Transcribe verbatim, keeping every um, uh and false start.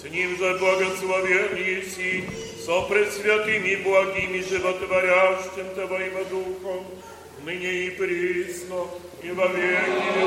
с ним же благословен еси, со пресвятыми благими животворящим Твоим Духом, ныне и присно, и во веки